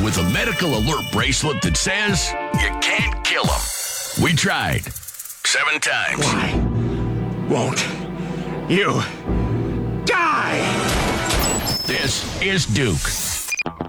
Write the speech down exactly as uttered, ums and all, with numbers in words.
with a medical alert bracelet that says you can't kill him. We tried. Seven times. Why won't you die? This is Duke.